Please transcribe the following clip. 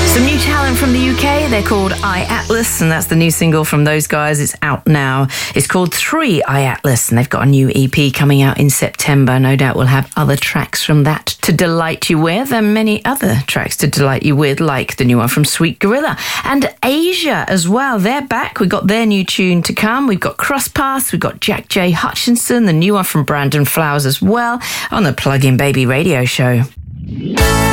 Some new talent from the UK. They're called iAtlas, and that's the new single from those guys. It's out now. It's called 3 iAtlas, and they've got a new EP coming out in September. No doubt we'll have other tracks from that to delight you with, and many other tracks to delight you with, like the new one from Sweet Gorilla. And Asia as well. They're back. We've got their new tune to come. We've got Crosspaths. We've got Jack J. Hutchinson, the new one from Brandon Flowers as well, on the Plug In Baby radio show.